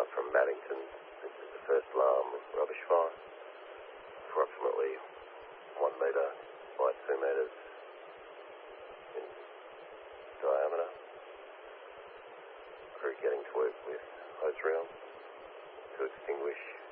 from Maddington. This is the first alarm of rubbish fire. Approximately 1 metre by 2 metres in diameter. Crew getting to work with hose reel to extinguish